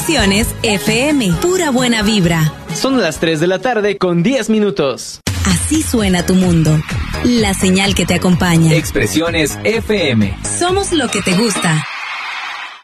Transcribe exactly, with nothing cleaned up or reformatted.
Expresiones F M, pura buena vibra. Son las tres de la tarde con diez minutos. Así suena tu mundo. La señal que te acompaña. Expresiones F M. Somos lo que te gusta.